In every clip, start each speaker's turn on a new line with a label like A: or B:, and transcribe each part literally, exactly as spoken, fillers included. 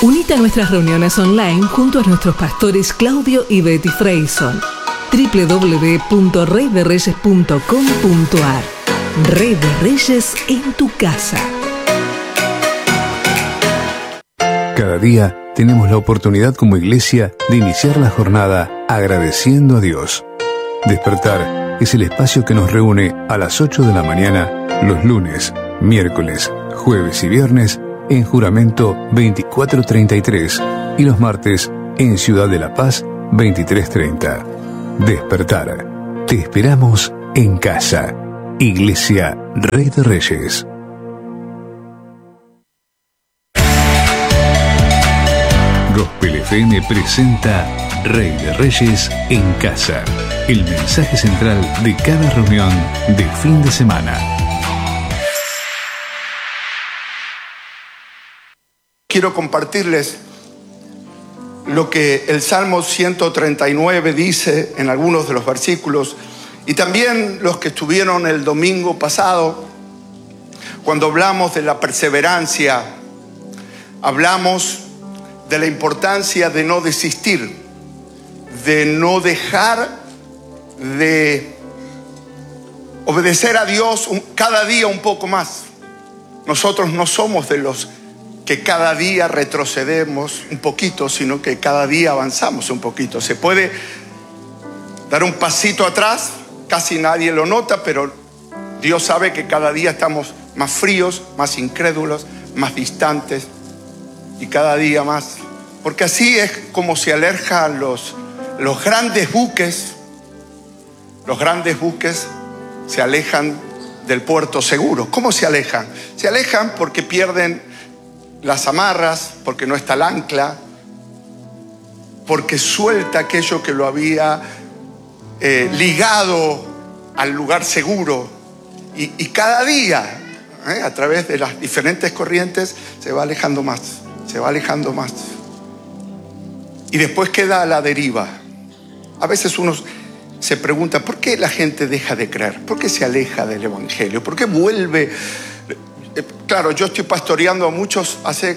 A: Unite a nuestras reuniones online junto a nuestros pastores Claudio y Betty Freyson. doble u doble u doble u punto rey de reyes punto com punto a r. Rey de Reyes en tu casa.
B: Cada día tenemos la oportunidad como iglesia de iniciar la jornada agradeciendo a Dios. Despertar es el espacio que nos reúne a las ocho de la mañana los lunes, miércoles, jueves y viernes en Juramento veinticuatro treinta y tres y los martes en Ciudad de la Paz veintitrés treinta. Despertar. Te esperamos en casa. Iglesia Rey de Reyes. Gospel F M presenta Rey de Reyes en casa. El mensaje central de cada reunión de fin de semana.
C: Quiero compartirles lo que el Salmo ciento treinta y nueve dice en algunos de los versículos, y también los que estuvieron el domingo pasado, cuando hablamos de la perseverancia, hablamos de la importancia de no desistir, de no dejar de obedecer a Dios cada día un poco más. Nosotros no somos de los que cada día retrocedemos un poquito, sino que cada día avanzamos un poquito. Se puede dar un pasito atrás, casi nadie lo nota, pero Dios sabe que cada día estamos más fríos, más incrédulos, más distantes, y cada día más. Porque así es como se alejan los, los grandes buques. Los grandes buques se alejan del puerto seguro. ¿Cómo se alejan? Se alejan porque pierden las amarras, porque no está el ancla, porque suelta aquello que lo había eh, ligado al lugar seguro. Y, y cada día, eh, a través de las diferentes corrientes, se va alejando más, se va alejando más. Y después queda a la deriva. A veces uno se pregunta, ¿por qué la gente deja de creer? ¿Por qué se aleja del Evangelio? ¿Por qué vuelve? Claro, yo estoy pastoreando a muchos hace...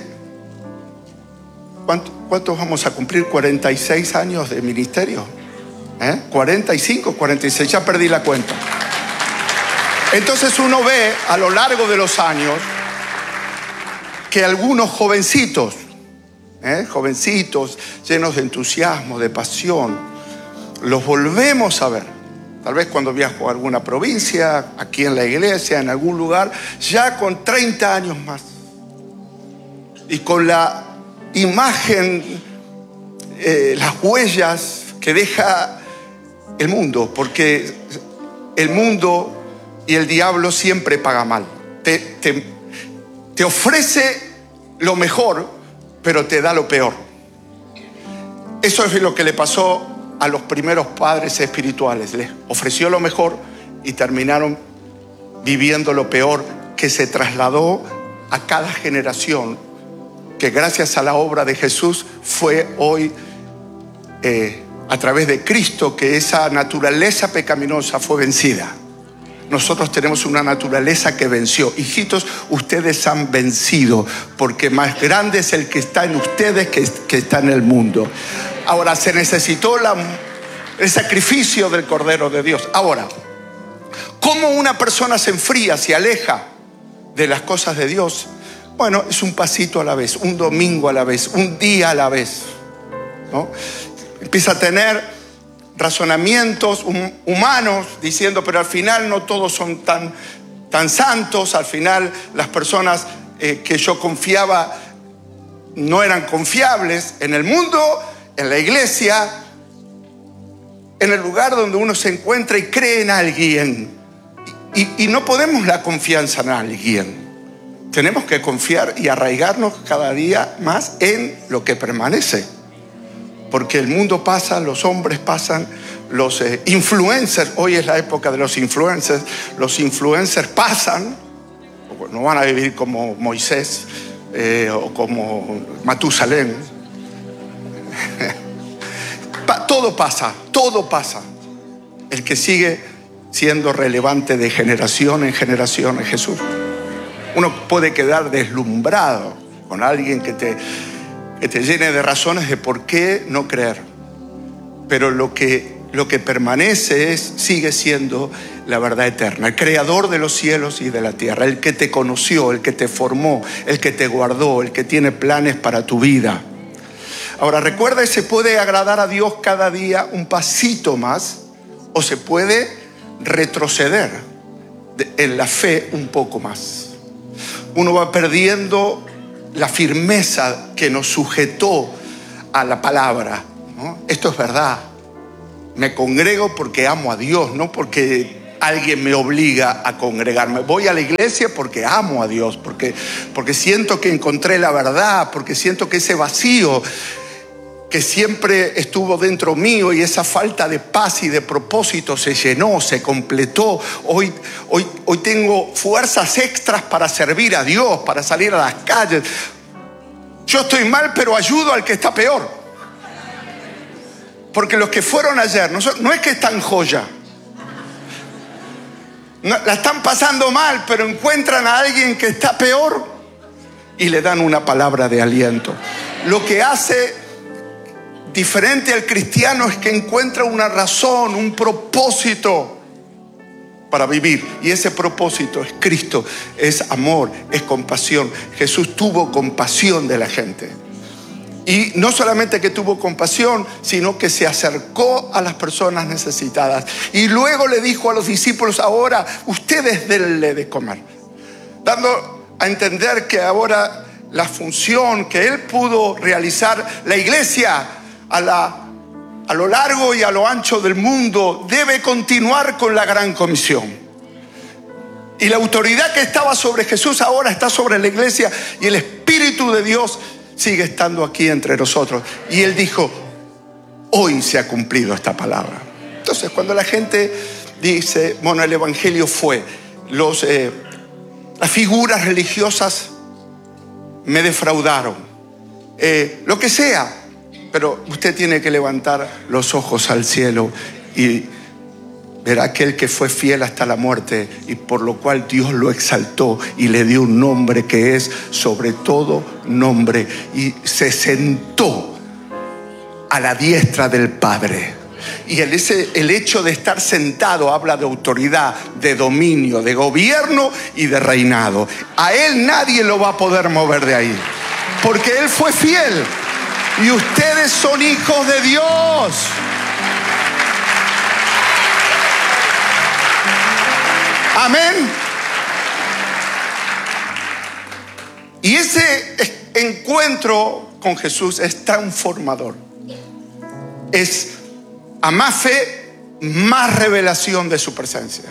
C: ¿Cuántos, cuántos vamos a cumplir? cuarenta y seis años de ministerio. ¿Eh? cuarenta y cinco, cuarenta y seis, ya perdí la cuenta. Entonces uno ve a lo largo de los años que algunos jovencitos, ¿eh? jovencitos llenos de entusiasmo, de pasión, los volvemos a ver. Tal vez cuando viajo a alguna provincia, aquí en la iglesia, en algún lugar, ya con treinta años más. Y con la imagen, eh, las huellas que deja el mundo, porque el mundo y el diablo siempre paga mal. Te, te, te ofrece lo mejor, pero te da lo peor. Eso es lo que le pasó a los primeros padres espirituales. Les ofreció lo mejor y terminaron viviendo lo peor, que se trasladó a cada generación, que gracias a la obra de Jesús fue hoy eh, a través de Cristo que esa naturaleza pecaminosa fue vencida. Nosotros tenemos una naturaleza que venció. Hijitos, ustedes han vencido, porque más grande es el que está en ustedes que, que está en el mundo. Ahora, se necesitó la, el sacrificio del Cordero de Dios. Ahora, ¿cómo una persona se enfría, se aleja de las cosas de Dios? Bueno, es un pasito a la vez, un domingo a la vez, un día a la vez, ¿no? Empieza a tener razonamientos humanos diciendo, pero al final no todos son tan, tan santos, al final las personas eh, que yo confiaba no eran confiables en el mundo, en la iglesia, en el lugar donde uno se encuentra y cree en alguien. Y, y no podemos la confianza en alguien. Tenemos que confiar y arraigarnos cada día más en lo que permanece. Porque el mundo pasa, los hombres pasan, los eh, influencers, hoy es la época de los influencers, los influencers pasan, no van a vivir como Moisés eh, o como Matusalén. Todo pasa, todo pasa. El que sigue siendo relevante de generación en generación es Jesús. Uno puede quedar deslumbrado con alguien que te que te llene de razones de por qué no creer. Pero lo que, lo que permanece es, sigue siendo la verdad eterna. El creador de los cielos y de la tierra, el que te conoció, el que te formó, el que te guardó, el que tiene planes para tu vida. Ahora recuerda, se puede agradar a Dios cada día un pasito más, o se puede retroceder en la fe un poco más. Uno va perdiendo la firmeza que nos sujetó a la palabra, ¿no? Esto es verdad. Me congrego porque amo a Dios, no porque alguien me obliga a congregarme. Voy a la iglesia porque amo a Dios, porque, porque siento que encontré la verdad, porque siento que ese vacío que siempre estuvo dentro mío y esa falta de paz y de propósito se llenó, se completó. Hoy, hoy, hoy tengo fuerzas extras para servir a Dios, para salir a las calles. Yo estoy mal, pero ayudo al que está peor. Porque los que fueron ayer, no, son, no es que están joya. No, la están pasando mal, pero encuentran a alguien que está peor y le dan una palabra de aliento. Lo que hace diferente al cristiano es que encuentra una razón, un propósito para vivir. Y ese propósito es Cristo, es amor, es compasión. Jesús tuvo compasión de la gente. Y no solamente que tuvo compasión, sino que se acercó a las personas necesitadas. Y luego le dijo a los discípulos, ahora ustedes denle de comer. Dando a entender que ahora la función que él pudo realizar, la iglesia, A, la, a lo largo y a lo ancho del mundo, debe continuar con la gran comisión. Y la autoridad que estaba sobre Jesús ahora está sobre la iglesia, y el Espíritu de Dios sigue estando aquí entre nosotros. Y él dijo, hoy se ha cumplido esta palabra. Entonces cuando la gente dice, bueno, el evangelio fue, los, eh, las figuras religiosas me defraudaron, eh, lo que sea. Pero usted tiene que levantar los ojos al cielo y ver a aquel que fue fiel hasta la muerte, y por lo cual Dios lo exaltó y le dio un nombre que es sobre todo nombre, y se sentó a la diestra del Padre. Y el, ese, el hecho de estar sentado habla de autoridad, de dominio, de gobierno y de reinado. A él nadie lo va a poder mover de ahí, porque él fue fiel. Y ustedes son hijos de Dios. Amén. Y ese encuentro con Jesús es transformador. Es a más fe, más revelación de su presencia,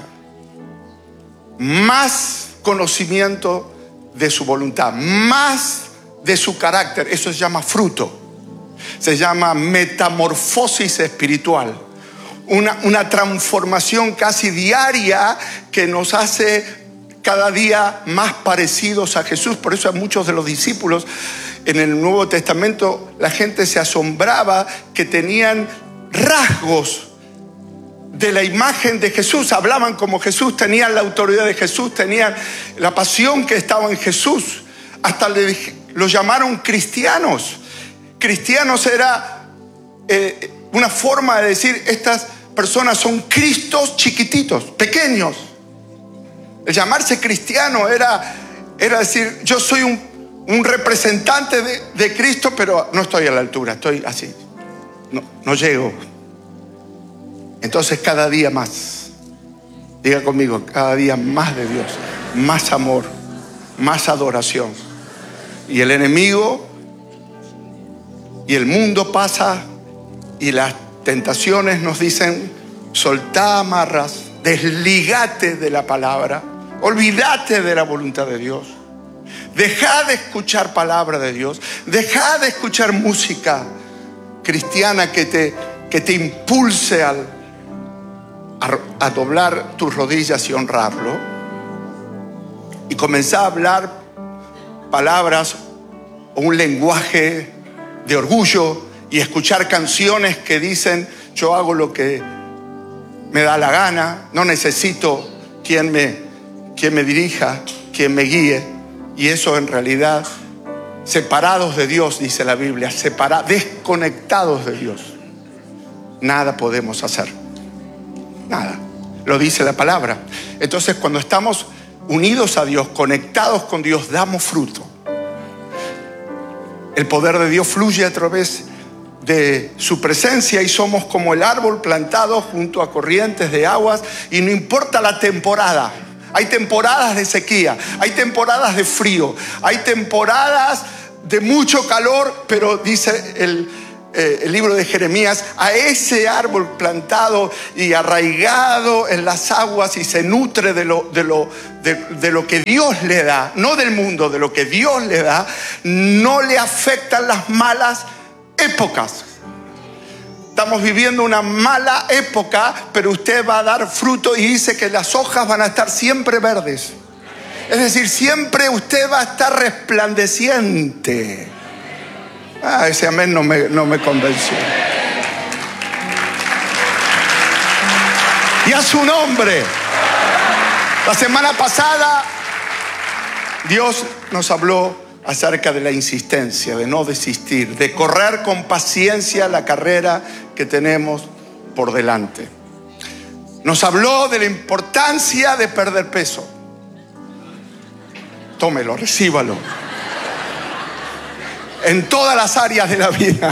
C: más conocimiento de su voluntad, más de su carácter. Eso se llama fruto. Se llama metamorfosis espiritual. Una, una transformación casi diaria que nos hace cada día más parecidos a Jesús. Por eso a muchos de los discípulos en el Nuevo Testamento la gente se asombraba que tenían rasgos de la imagen de Jesús. Hablaban como Jesús, tenían la autoridad de Jesús, tenían la pasión que estaba en Jesús. Hasta le, los llamaron cristianos. Cristianos era eh, una forma de decir, estas personas son Cristos chiquititos, pequeños. El llamarse cristiano era, era decir, yo soy un, un representante de, de Cristo, pero no estoy a la altura, estoy así, no, no llego. Entonces cada día más, diga conmigo, cada día más de Dios, más amor, más adoración. Y el enemigo y el mundo pasa, y las tentaciones nos dicen, soltá amarras, desligate de la palabra, olvídate de la voluntad de Dios, dejá de escuchar palabra de Dios, dejá de escuchar música cristiana que te, que te impulse al, a, a doblar tus rodillas y honrarlo, y comenzá a hablar palabras o un lenguaje de orgullo, y escuchar canciones que dicen, yo hago lo que me da la gana, no necesito quien me, quien me dirija, quien me guíe. Y eso en realidad separados de Dios, dice la Biblia, separados, desconectados de Dios, nada podemos hacer. Nada. Lo dice la palabra. Entonces, cuando estamos unidos a Dios, conectados con Dios, damos fruto. El poder de Dios fluye a través de su presencia y somos como el árbol plantado junto a corrientes de aguas, y no importa la temporada. Hay temporadas de sequía, hay temporadas de frío, hay temporadas de mucho calor, pero dice el, eh, el libro de Jeremías, a ese árbol plantado y arraigado en las aguas y se nutre de lo, de lo, de, de lo que Dios le da, no del mundo, de lo que Dios le da, no le afectan las malas épocas. Estamos viviendo una mala época, pero usted va a dar fruto, y dice que las hojas van a estar siempre verdes. Es decir, siempre usted va a estar resplandeciente. Ah, ese amén no me, no me convenció. Y a su nombre. La semana pasada Dios nos habló acerca de la insistencia, de no desistir, de correr con paciencia la carrera que tenemos por delante. Nos habló de la importancia de perder peso. Tómelo, recíbalo. En todas las áreas de la vida.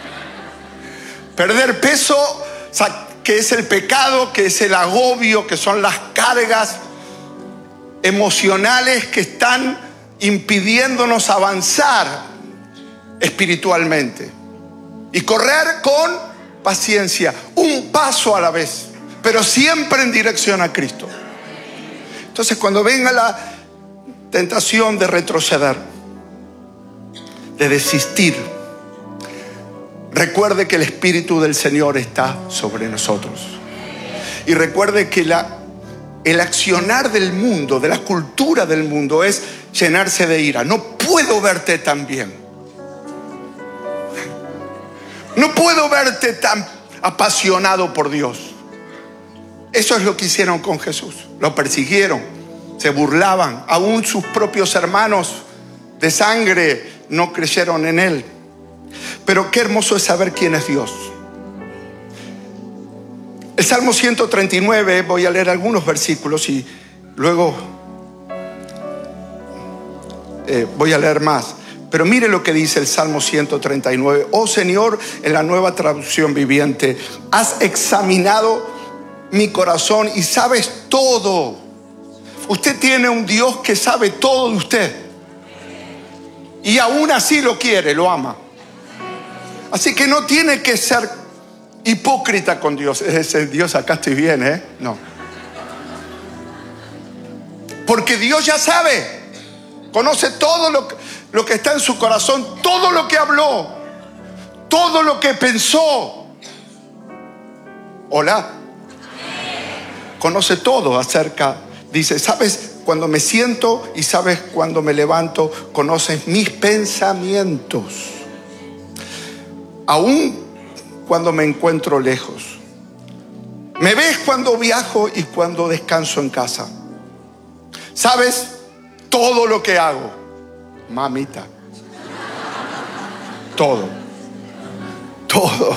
C: Perder peso, que es el pecado, que es el agobio, que son las cargas emocionales que están impidiéndonos avanzar espiritualmente. Y correr con paciencia, un paso a la vez, pero siempre en dirección a Cristo. Entonces, cuando venga la tentación de retroceder, de desistir, recuerde que el Espíritu del Señor está sobre nosotros. Y recuerde que la El accionar del mundo, de la cultura del mundo, es llenarse de ira. No puedo verte tan bien. No puedo verte tan apasionado por Dios. Eso es lo que hicieron con Jesús. Lo persiguieron, se burlaban. Aún sus propios hermanos de sangre no creyeron en Él. Pero qué hermoso es saber quién es Dios. El Salmo ciento treinta y nueve, voy a leer algunos versículos y luego eh, voy a leer más. Pero mire lo que dice el Salmo ciento treinta y nueve. Oh Señor, en la Nueva Traducción Viviente, has examinado mi corazón y sabes todo. Usted tiene un Dios que sabe todo de usted. Y aún así lo quiere, lo ama. Así que no tiene que ser hipócrita con Dios. Ese Dios, acá estoy bien, ¿eh? No. Porque Dios ya sabe, conoce todo lo que, lo que está en su corazón, todo lo que habló, todo lo que pensó. Hola. Conoce todo acerca, dice, sabes cuando me siento y sabes cuando me levanto, conoces mis pensamientos. Aún cuando me encuentro lejos. Me ves cuando viajo y cuando descanso en casa. Sabes todo lo que hago, mamita. Todo. Todo.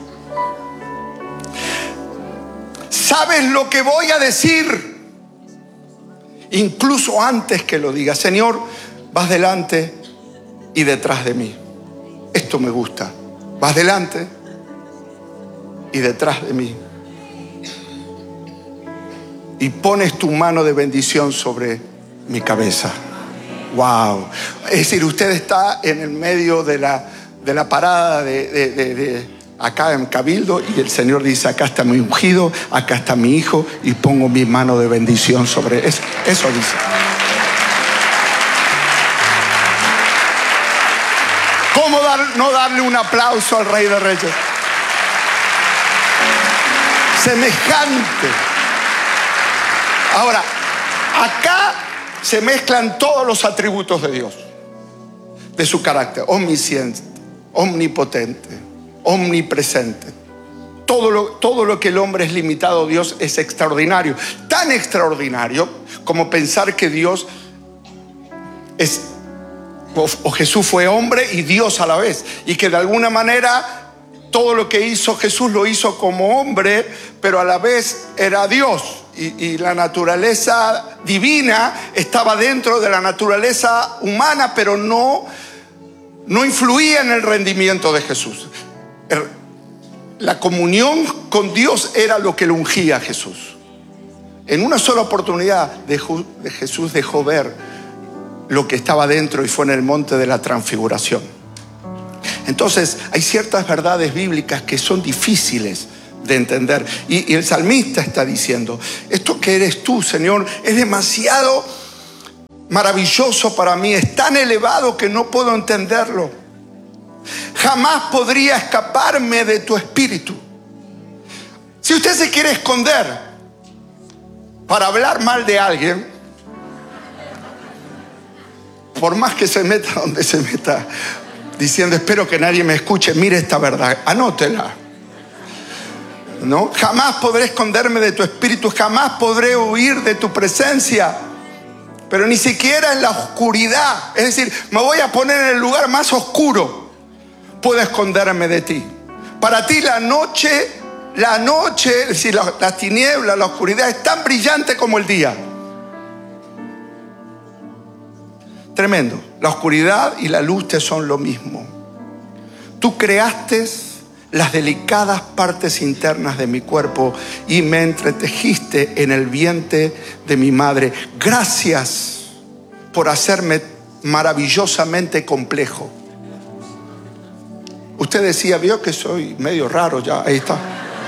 C: Sabes lo que voy a decir, incluso antes que lo diga. Señor, vas delante y detrás de mí. Esto me gusta. Vas delante y detrás de mí, y pones tu mano de bendición sobre mi cabeza. Wow. Es decir, usted está en el medio de la, de la parada de, de, de, de acá en Cabildo, y el Señor dice, acá está mi ungido, acá está mi hijo, y pongo mi mano de bendición sobre eso. Eso dice. ¿Cómo dar, no darle un aplauso al Rey de Reyes? Semejante. Ahora, acá se mezclan todos los atributos de Dios, de su carácter: omnisciente, omnipotente, omnipresente. Todo lo, todo lo que el hombre es limitado, Dios es extraordinario. Tan extraordinario como pensar que Dios es o, o Jesús fue hombre y Dios a la vez, y que de alguna manera todo lo que hizo Jesús lo hizo como hombre, pero a la vez era Dios, y, y la naturaleza divina estaba dentro de la naturaleza humana, pero no, no influía en el rendimiento de Jesús. La comunión con Dios era lo que lo ungía a Jesús. En una sola oportunidad dejó, Jesús dejó ver lo que estaba dentro, y fue en el monte de la transfiguración. Entonces hay ciertas verdades bíblicas que son difíciles de entender, y, y el salmista está diciendo: esto que eres tú, Señor, es demasiado maravilloso para mí, es tan elevado que no puedo entenderlo. Jamás podría escaparme de tu espíritu. Si usted se quiere esconder para hablar mal de alguien, por más que se meta donde se meta, diciendo espero que nadie me escuche, mire esta verdad, anótela. ¿No? Jamás podré esconderme de tu espíritu, jamás podré huir de tu presencia, pero ni siquiera en la oscuridad, es decir, me voy a poner en el lugar más oscuro, puedo esconderme de ti. Para ti la noche, la noche, es decir, la, la tiniebla, la oscuridad es tan brillante como el día. Tremendo. La oscuridad y la luz te son lo mismo. Tú creaste las delicadas partes internas de mi cuerpo y me entretejiste en el vientre de mi madre. Gracias por hacerme maravillosamente complejo. Usted decía, vio que soy medio raro ya, ahí está.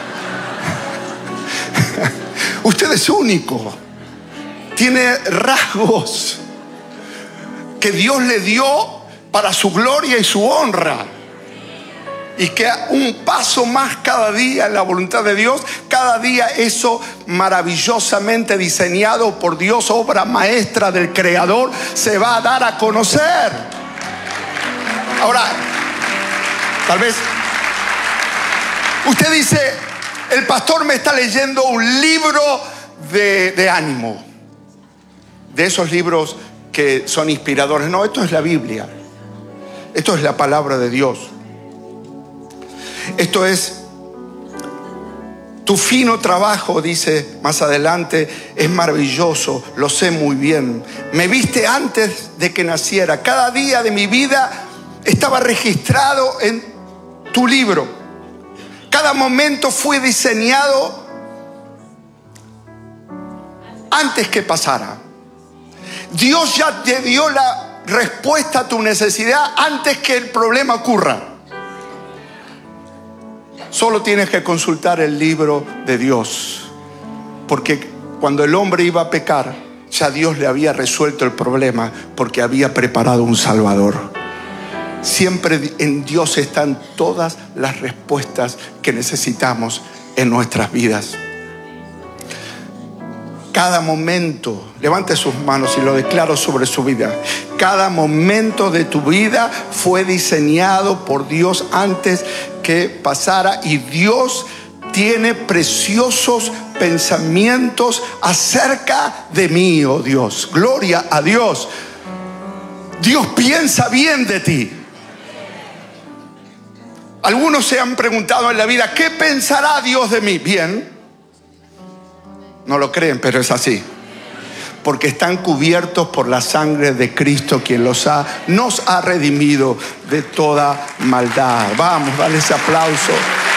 C: Usted es único. Tiene rasgos que Dios le dio para su gloria y su honra. Y que un paso más cada día en la voluntad de Dios, cada día eso maravillosamente diseñado por Dios, obra maestra del Creador, se va a dar a conocer. Ahora, tal vez usted dice, el pastor me está leyendo un libro de, de ánimo, de esos libros que son inspiradores. No, esto es la Biblia, esto es la palabra de Dios. Esto es tu fino trabajo, dice más adelante, es maravilloso, lo sé muy bien. Me viste antes de que naciera. Cada día de mi vida estaba registrado en tu libro. Cada momento fue diseñado antes que pasara. Dios ya te dio la respuesta a tu necesidad antes que el problema ocurra. Solo tienes que consultar el libro de Dios, porque cuando el hombre iba a pecar, ya Dios le había resuelto el problema, porque había preparado un Salvador. Siempre en Dios están todas las respuestas que necesitamos en nuestras vidas. Cada momento, levante sus manos y lo declaro sobre su vida. Cada momento de tu vida fue diseñado por Dios antes que pasara, y Dios tiene preciosos pensamientos acerca de mí, oh Dios. Gloria a Dios. Dios piensa bien de ti. Algunos se han preguntado en la vida, ¿qué pensará Dios de mí? Bien. No lo creen, pero es así. Porque están cubiertos por la sangre de Cristo, quien los ha, nos ha redimido de toda maldad. Vamos, dale ese aplauso.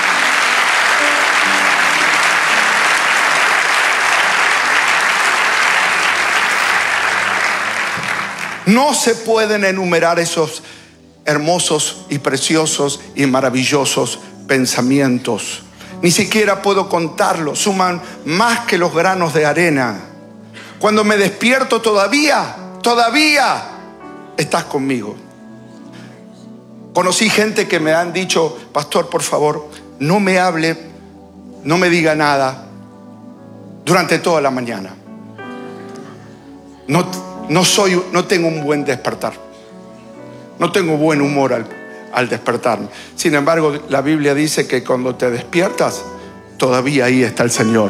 C: No se pueden enumerar esos hermosos y preciosos y maravillosos pensamientos. Ni siquiera puedo contarlos. Suman más que los granos de arena. Cuando me despierto todavía, todavía estás conmigo. Conocí gente que me han dicho, pastor, por favor, no me hable, no me diga nada durante toda la mañana. No, no soy, no tengo un buen despertar. No tengo buen humor al, al despertarme. Sin embargo, la Biblia dice que cuando te despiertas, todavía ahí está el Señor.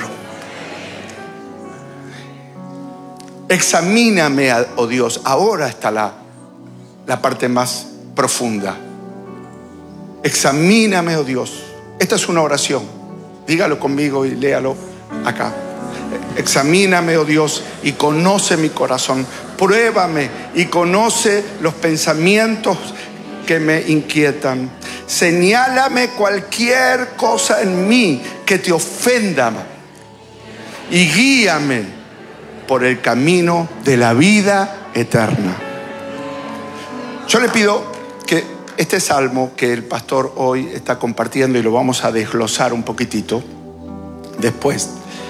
C: Examíname, oh Dios, ahora está la, la parte más profunda. Examíname, oh Dios. Esta es una oración. Dígalo conmigo y léalo acá. Examíname, oh Dios, y conoce mi corazón. Pruébame y conoce los pensamientos que me inquietan. Señálame cualquier cosa en mí que te ofenda y guíame por el camino de la vida eterna. Yo le pido que este salmo que el pastor hoy está compartiendo, y lo vamos a desglosar un poquitito después,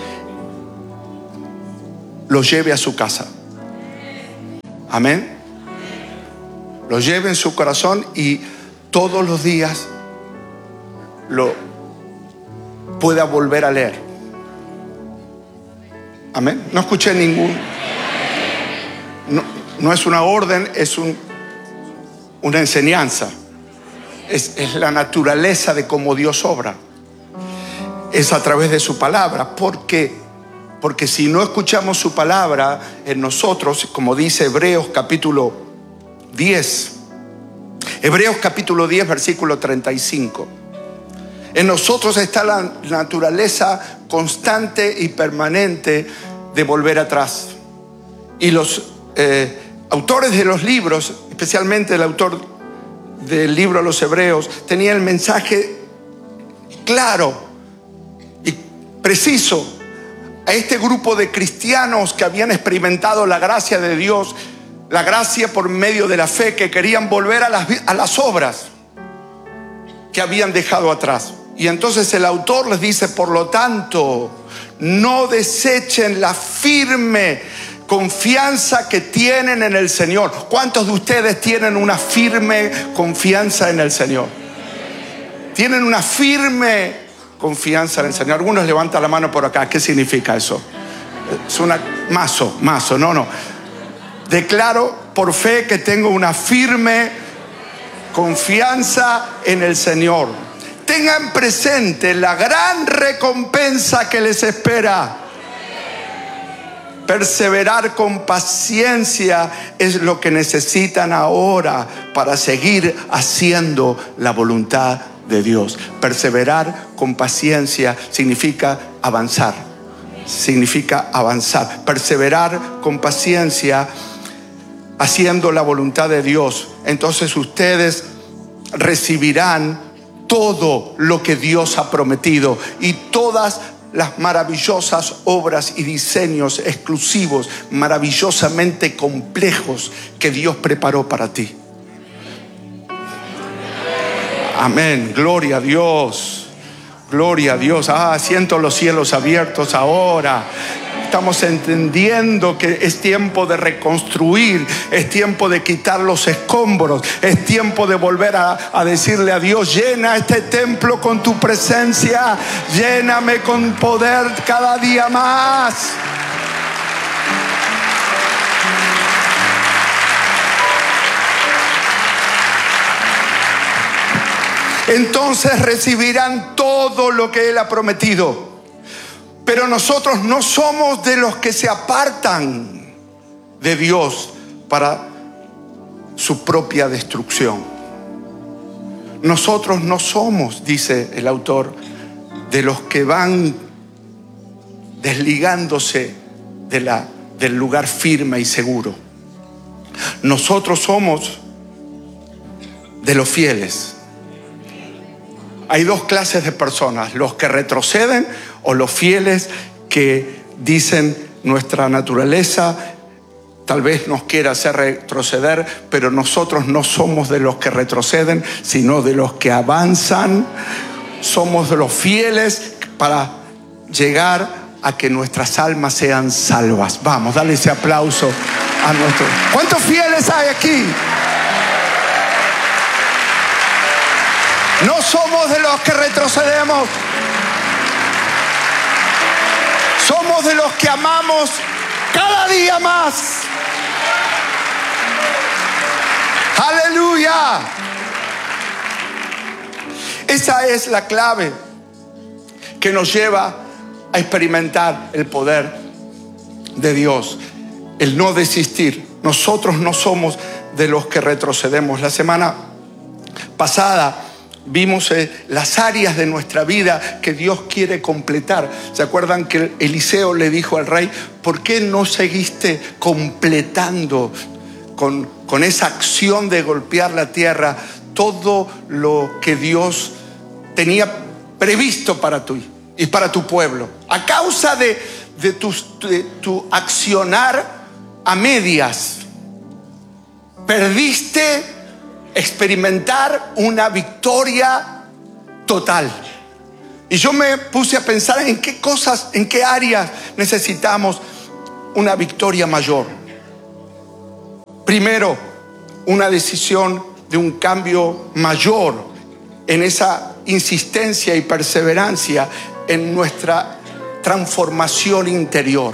C: lo lleve a su casa. Amén. Lo lleve en su corazón y todos los días lo pueda volver a leer. Amén. No escuché ningún. No, no es una orden, es un, una enseñanza. Es, es la naturaleza de cómo Dios obra. Es a través de su palabra. ¿Por qué? Porque si no escuchamos su palabra en nosotros, como dice Hebreos capítulo diez, Hebreos capítulo diez, versículo treinta y cinco. En nosotros está la naturaleza constante y permanente de volver atrás. Y los eh, autores de los libros, especialmente el autor del libro a los Hebreos, tenía el mensaje claro y preciso a este grupo de cristianos que habían experimentado la gracia de Dios, la gracia por medio de la fe, que querían volver a las, a las obras que habían dejado atrás. Y entonces el autor les dice: por lo tanto, no desechen la firme confianza que tienen en el Señor. ¿Cuántos de ustedes tienen una firme confianza en el Señor? Tienen una firme confianza en el Señor. Algunos levantan la mano por acá. ¿Qué significa eso? Es una mazo, mazo, no, no. Declaro por fe que tengo una firme confianza en el Señor. Tengan presente la gran recompensa que les espera. Perseverar con paciencia es lo que necesitan ahora para seguir haciendo la voluntad de Dios. Perseverar con paciencia significa avanzar. Significa avanzar. Perseverar con paciencia haciendo la voluntad de Dios. Entonces ustedes recibirán todo lo que Dios ha prometido y todas las maravillosas obras y diseños exclusivos, maravillosamente complejos que Dios preparó para ti. Amén, gloria a Dios, gloria a Dios. Ah, siento los cielos abiertos ahora. Estamos entendiendo que es tiempo de reconstruir, es tiempo de quitar los escombros, es tiempo de volver a, a decirle a Dios: llena este templo con tu presencia, lléname con poder cada día más. Entonces recibirán todo lo que Él ha prometido. Pero nosotros no somos de los que se apartan de Dios para su propia destrucción. Nosotros no somos, dice el autor, de los que van desligándose de la, del lugar firme y seguro. Nosotros somos de los fieles. Hay dos clases de personas: los que retroceden o los fieles que dicen: nuestra naturaleza tal vez nos quiera hacer retroceder, pero nosotros no somos de los que retroceden, sino de los que avanzan. Somos de los fieles para llegar a que nuestras almas sean salvas. Vamos, dale ese aplauso a nuestro. ¿Cuántos fieles hay aquí? No somos de los que retrocedemos. Somos de los que amamos cada día más. Aleluya. Esa es la clave que nos lleva a experimentar el poder de Dios. El no desistir. Nosotros no somos de los que retrocedemos. La semana pasada vimos eh, las áreas de nuestra vida que Dios quiere completar. ¿Se acuerdan que Eliseo le dijo al rey, ¿por qué no seguiste completando con, con esa acción de golpear la tierra todo lo que Dios tenía previsto para tú y para tu pueblo? A causa de, de, tu, de tu accionar a medias, perdiste experimentar una victoria total. Y yo me puse a pensar en qué cosas, en qué áreas necesitamos una victoria mayor. Primero, una decisión de un cambio mayor en esa insistencia y perseverancia en nuestra transformación interior.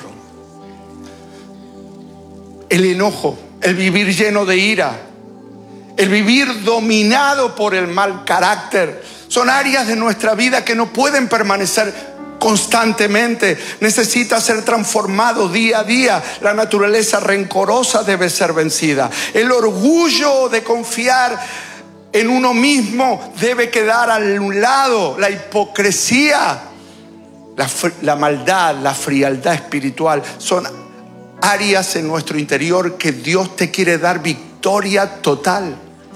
C: El enojo, el vivir lleno de ira, el vivir dominado por el mal carácter, son áreas de nuestra vida que no pueden permanecer constantemente. Necesita ser transformado día a día. La naturaleza rencorosa debe ser vencida. El orgullo de confiar en uno mismo debe quedar a un lado. La hipocresía, la, la maldad, la frialdad espiritual son áreas en nuestro interior que Dios te quiere dar victoria total.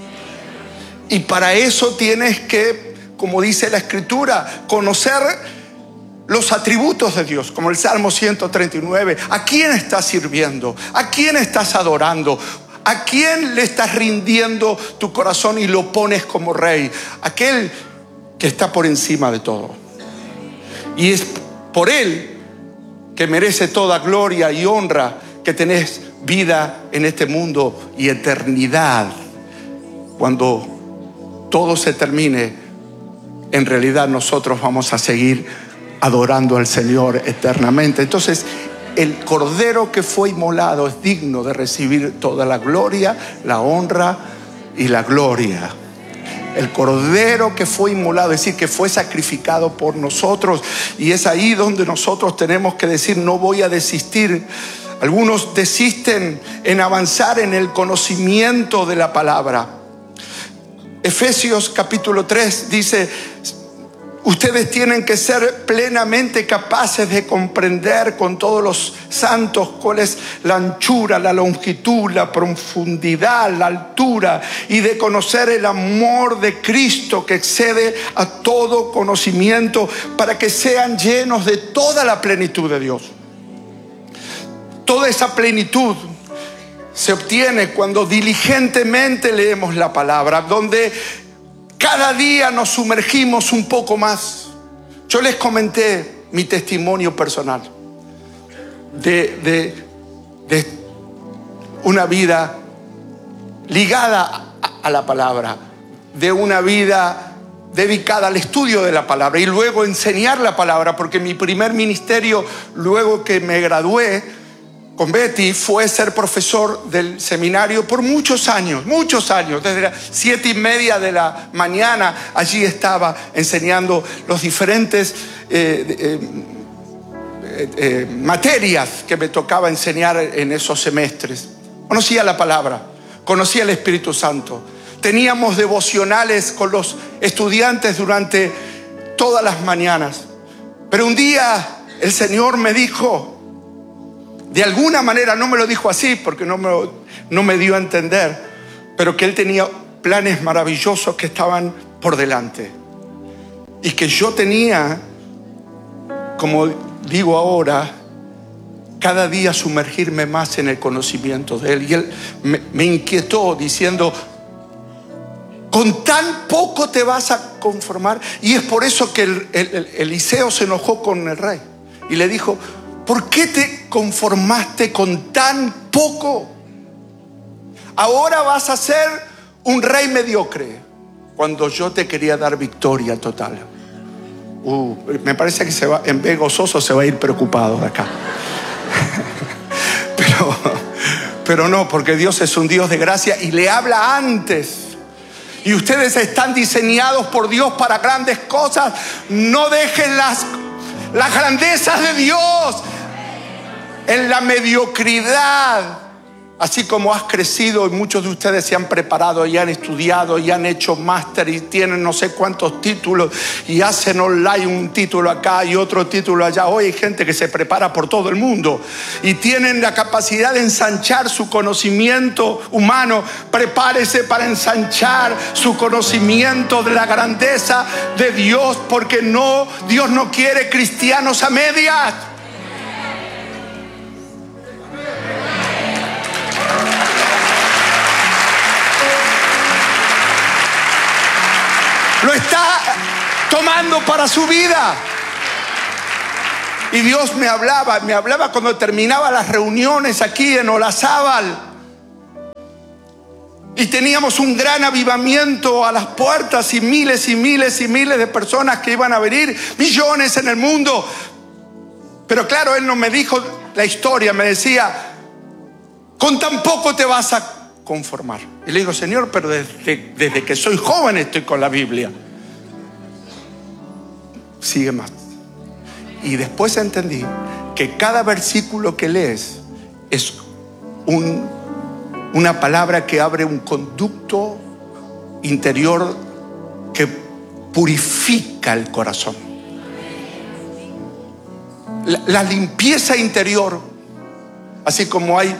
C: Y para eso tienes que, como dice la Escritura, conocer los atributos de Dios, como el Salmo ciento treinta y nueve. ¿A quién estás sirviendo? ¿A quién estás adorando? ¿A quién le estás rindiendo tu corazón y lo pones como rey? Aquel que está por encima de todo. Y es por Él que merece toda gloria y honra, que tenés vida en este mundo y eternidad. Cuando todo se termine, en realidad nosotros vamos a seguir adorando al Señor eternamente. Entonces, el cordero que fue inmolado es digno de recibir toda la gloria, la honra y la gloria. El cordero que fue inmolado, es decir, que fue sacrificado por nosotros. Y es ahí donde nosotros tenemos que decir, no voy a desistir. Algunos desisten en avanzar en el conocimiento de la palabra. Efesios capítulo tres dice, ustedes tienen que ser plenamente capaces de comprender con todos los santos cuál es la anchura, la longitud, la profundidad, la altura, y de conocer el amor de Cristo que excede a todo conocimiento, para que sean llenos de toda la plenitud de Dios. Toda esa plenitud se obtiene cuando diligentemente leemos la palabra, donde cada día nos sumergimos un poco más. Yo les comenté mi testimonio personal de, de, de una vida ligada a, a la palabra, de una vida dedicada al estudio de la palabra y luego enseñar la palabra, porque mi primer ministerio, luego que me gradué con Betty, fue ser profesor del seminario por muchos años, muchos años. Desde las siete y media de la mañana allí estaba enseñando los diferentes eh, eh, eh, eh, materias que me tocaba enseñar en esos semestres. Conocía la palabra, conocía el Espíritu Santo. Teníamos devocionales con los estudiantes durante todas las mañanas. Pero un día el Señor me dijo, de alguna manera, no me lo dijo así porque no me, no me dio a entender, pero que Él tenía planes maravillosos que estaban por delante. Y que yo tenía, como digo ahora, cada día sumergirme más en el conocimiento de Él. Y Él me, me inquietó diciendo, ¿con tan poco te vas a conformar? Y es por eso que el, el, el Eliseo se enojó con el rey y le dijo, ¿por qué te conformaste con tan poco? Ahora vas a ser un rey mediocre, cuando yo te quería dar victoria total. Uh, me parece que se va, en vez de gozoso se va a ir preocupado de acá. pero, pero no, porque Dios es un Dios de gracia y le habla antes. Y ustedes están diseñados por Dios para grandes cosas. No dejen las, las grandezas de Dios en la mediocridad Así como has crecido y muchos de ustedes se han preparado y han estudiado y han hecho máster y tienen no sé cuántos títulos y hacen online un título acá y otro título allá. Hoy hay gente que se prepara por todo el mundo y tienen la capacidad de ensanchar su conocimiento humano. Prepárese para ensanchar su conocimiento de la grandeza de Dios, porque no, Dios no quiere cristianos a medias. Lo está tomando para su vida. Y Dios me hablaba, me hablaba cuando terminaba las reuniones aquí en Olazábal. Y teníamos un gran avivamiento a las puertas y miles y miles y miles de personas que iban a venir, millones en el mundo. Pero claro, Él no me dijo la historia, me decía, con tan poco te vas a conformar. Y le digo, Señor, pero desde, desde que soy joven estoy con la Biblia. Sigue más. Y después entendí que cada versículo que lees es un, una palabra que abre un conducto interior que purifica el corazón. La, la limpieza interior, así como hay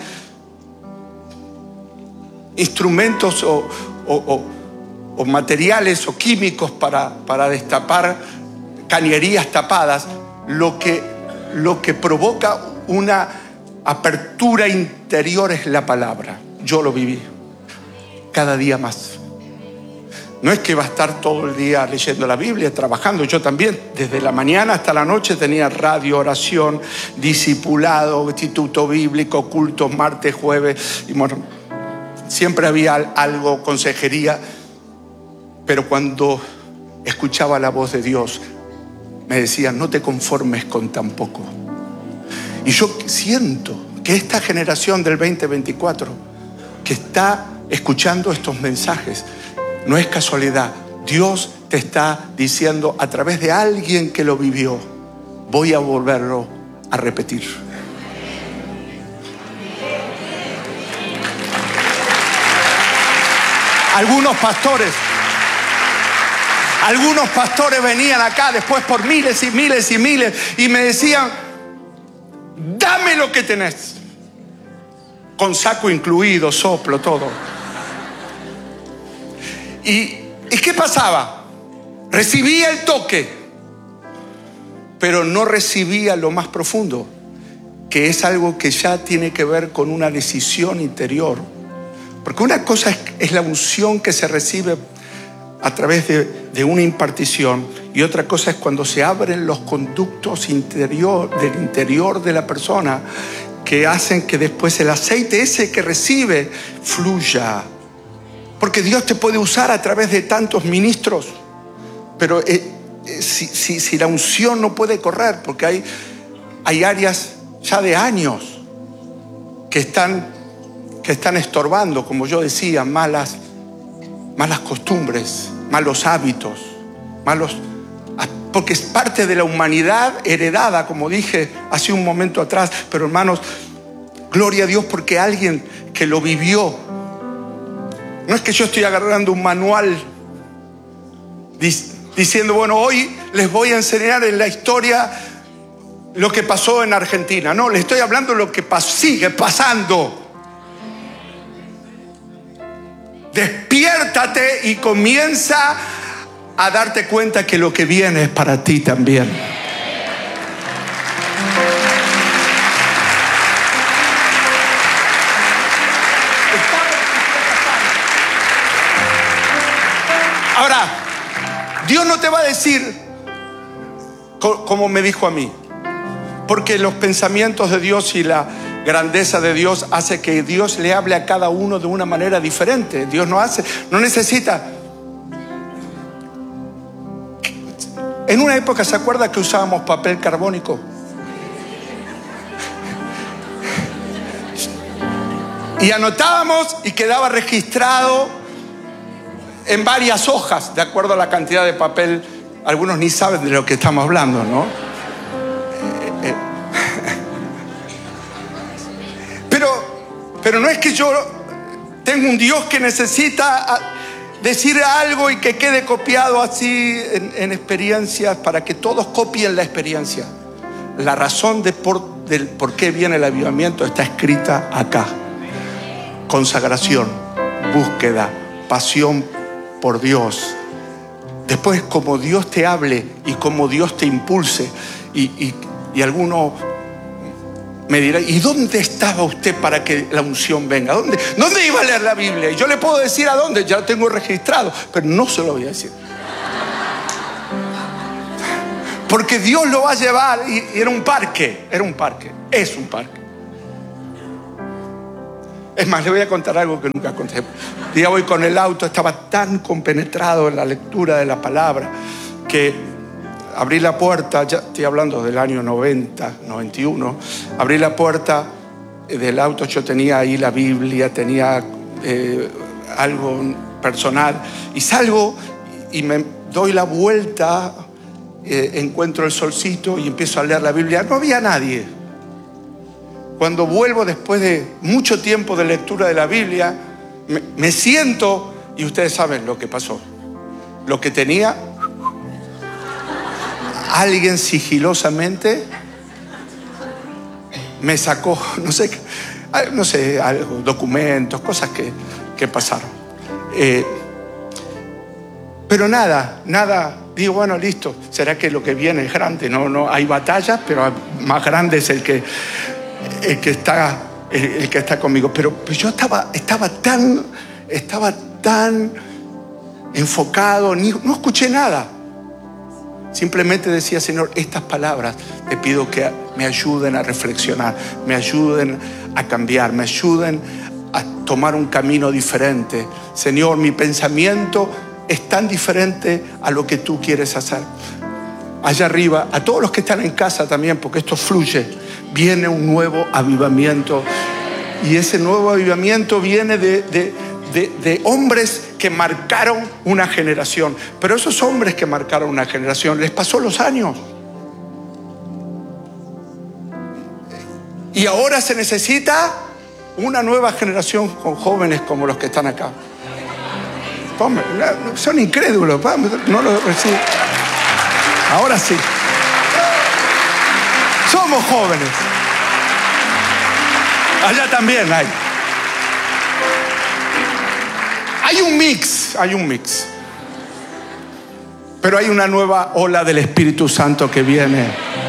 C: instrumentos o, o, o, o materiales o químicos para, para destapar cañerías tapadas, lo que, lo que provoca una apertura interior es la palabra. Yo lo viví cada día más. No es que va a estar todo el día leyendo la Biblia, trabajando. Yo también, desde la mañana hasta la noche tenía radio, oración, discipulado, instituto bíblico, cultos, martes, jueves. Y bueno, siempre había algo, consejería. Pero cuando escuchaba la voz de Dios, me decía, no te conformes con tan poco. Y yo siento que esta generación del veinte veinticuatro que está escuchando estos mensajes, no es casualidad. Dios te está diciendo a través de alguien que lo vivió, voy a volverlo a repetir. Algunos pastores Algunos pastores venían acá después por miles y miles y miles y me decían, dame lo que tenés. Con saco incluido, soplo, todo. ¿Y, ¿y qué pasaba? Recibía el toque, pero no recibía lo más profundo, que es algo que ya tiene que ver con una decisión interior. Porque una cosa es, es la unción que se recibe a través de, de una impartición, y otra cosa es cuando se abren los conductos interior, del interior de la persona, que hacen que después el aceite ese que recibe fluya. Porque Dios te puede usar a través de tantos ministros, pero eh, eh, si, si, si la unción no puede correr, porque hay, hay áreas ya de años que están, que están estorbando, como yo decía, malas malas costumbres, malos hábitos, malos, porque es parte de la humanidad heredada, como dije hace un momento atrás. Pero hermanos, gloria a Dios porque alguien que lo vivió. No es que yo estoy agarrando un manual diciendo, bueno, hoy les voy a enseñar en la historia lo que pasó en Argentina. No, les estoy hablando de lo que pas- sigue pasando. Despiértate y comienza a darte cuenta que lo que viene es para ti también. Ahora, Dios no te va a decir como me dijo a mí, porque los pensamientos de Dios y la grandeza de Dios hace que Dios le hable a cada uno de una manera diferente. Dios no hace, no necesita. En una época, ¿se acuerda que usábamos papel carbónico? Y anotábamos y quedaba registrado en varias hojas, de acuerdo a la cantidad de papel. Algunos ni saben de lo que estamos hablando, ¿no? Pero Pero no es que yo tengo un Dios que necesita decir algo y que quede copiado así en, en experiencias para que todos copien la experiencia. La razón de por, del por qué viene el avivamiento está escrita acá. Consagración, búsqueda, pasión por Dios. Después, como Dios te hable y como Dios te impulse. Y, y, y alguno me dirá, ¿y dónde estaba usted para que la unción venga? ¿Dónde, ¿Dónde iba a leer la Biblia? Y yo le puedo decir a dónde, ya lo tengo registrado, pero no se lo voy a decir. Porque Dios lo va a llevar, y, y era un parque, era un parque, es un parque. Es más, le voy a contar algo que nunca conté. Un día voy con el auto, estaba tan compenetrado en la lectura de la palabra que abrí la puerta, ya estoy hablando del año noventa, noventa y uno, abrí la puerta del auto, yo tenía ahí la Biblia, tenía eh, algo personal, y salgo y me doy la vuelta, eh, encuentro el solcito y empiezo a leer la Biblia. No había nadie. Cuando vuelvo después de mucho tiempo de lectura de la Biblia, me, me siento y ustedes saben lo que pasó. Lo que tenía, alguien sigilosamente me sacó, no sé, no sé, algo, documentos, cosas que, que pasaron. Eh, pero nada, nada, digo, bueno, listo, será que lo que viene es grande. No, no, hay batallas, pero más grande es el que, el que está, el, el que está conmigo. Pero, pero yo estaba, estaba tan, estaba tan enfocado, ni, no escuché nada. Simplemente decía, Señor, estas palabras te pido que me ayuden a reflexionar, me ayuden a cambiar, me ayuden a tomar un camino diferente. Señor, mi pensamiento es tan diferente a lo que tú quieres hacer. Allá arriba, a todos los que están en casa también, porque esto fluye, viene un nuevo avivamiento. Y ese nuevo avivamiento viene de, de, de, de hombres que marcaron una generación. Pero esos hombres que marcaron una generación, les pasó los años. Y ahora se necesita una nueva generación con jóvenes como los que están acá. Son incrédulos, no lo reciben. Ahora sí. Somos jóvenes. Allá también hay. Hay un mix, hay un mix. Pero hay una nueva ola del Espíritu Santo que viene.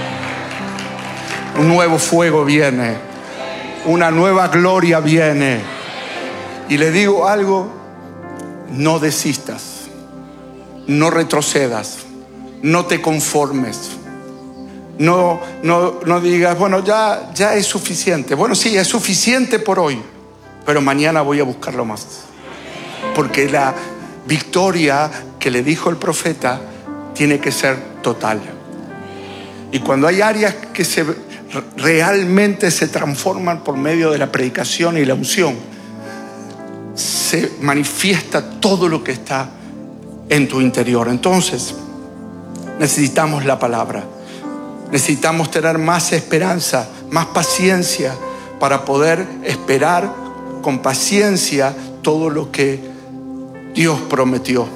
C: Un nuevo fuego viene. Una nueva gloria viene. Y le digo algo, no desistas. No retrocedas. No te conformes. No, no, no digas, bueno, ya, ya es suficiente. Bueno, sí, es suficiente por hoy. Pero mañana voy a buscarlo más. Porque la victoria que le dijo el profeta tiene que ser total. Y cuando hay áreas que se, realmente se transforman por medio de la predicación y la unción, se manifiesta todo lo que está en tu interior. Entonces, necesitamos la palabra. Necesitamos tener más esperanza, más paciencia para poder esperar con paciencia todo lo que Dios prometió.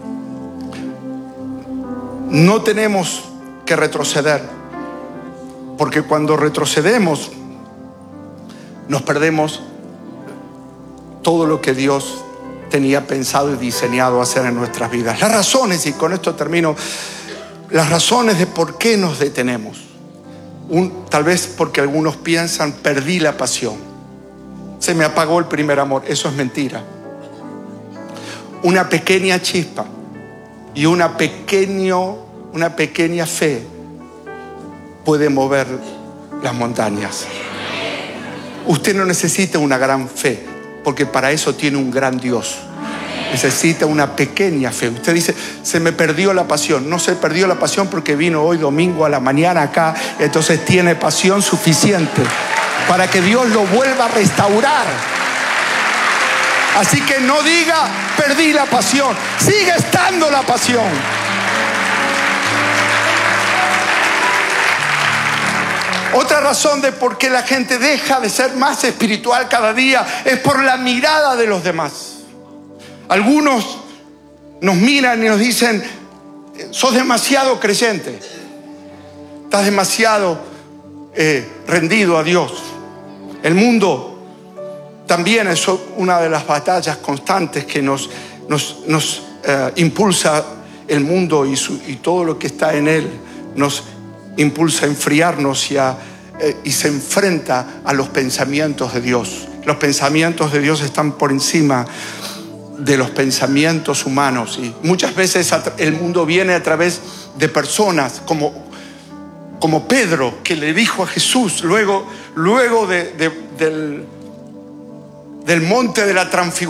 C: No tenemos que retroceder, porque cuando retrocedemos nos perdemos todo lo que Dios tenía pensado y diseñado hacer en nuestras vidas. Las razones, y con esto termino, las razones de por qué nos detenemos. Un, tal vez porque algunos piensan, perdí la pasión, se me apagó el primer amor. Eso es mentira. Una pequeña chispa y una, pequeño, una pequeña fe puede mover las montañas. Usted no necesita una gran fe, porque para eso tiene un gran Dios. Necesita una pequeña fe. Usted dice, se me perdió la pasión. No se perdió la pasión porque vino hoy domingo a la mañana acá. Entonces tiene pasión suficiente para que Dios lo vuelva a restaurar. Así que no diga, perdí la pasión. Sigue estando la pasión. Otra razón de por qué la gente deja de ser más espiritual cada día es por la mirada de los demás. Algunos nos miran y nos dicen: sos demasiado creyente, estás demasiado eh, rendido a Dios. El mundo también es una de las batallas constantes que nos, nos, nos eh, impulsa el mundo y, su, y todo lo que está en él. Nos impulsa a enfriarnos y, a, eh, y se enfrenta a los pensamientos de Dios. Los pensamientos de Dios están por encima de los pensamientos humanos, y muchas veces el mundo viene a través de personas como, como Pedro, que le dijo a Jesús luego, luego de, de, del, del monte de la transfiguración: